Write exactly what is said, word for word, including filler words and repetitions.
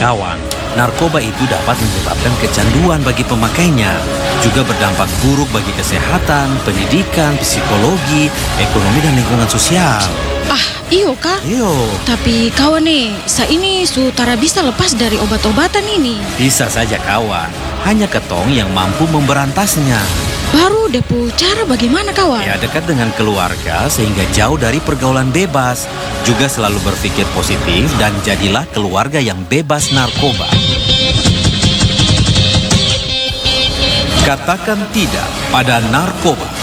kawan. Narkoba itu dapat menyebabkan kecanduan bagi pemakainya, juga berdampak buruk bagi kesehatan, pendidikan, psikologi, ekonomi, dan lingkungan sosial. Ah, iyo kah? Iyo, Tapi kawan nih, saya ini sutara bisa lepas dari obat-obatan ini. bisa saja kawan. Hanya ketong yang mampu memberantasnya. Baru depu cara bagaimana kawan? Ya, dekat dengan keluarga sehingga jauh dari pergaulan bebas. Juga selalu berpikir positif dan jadilah keluarga yang bebas narkoba. Katakan tidak pada narkoba.